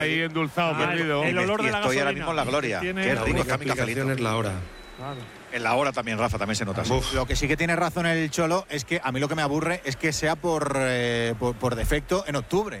Ahí endulzado, perdido. El olor Y de la estoy gasolina. ahora mismo en la gloria. Tiene- Qué La rico única está mi cafelito. aplicación es la hora. Claro. En la hora también, Rafa, también se nota. Sí. Uf. Lo que sí que tiene razón el Cholo es que a mí lo que me aburre es que sea por defecto en octubre.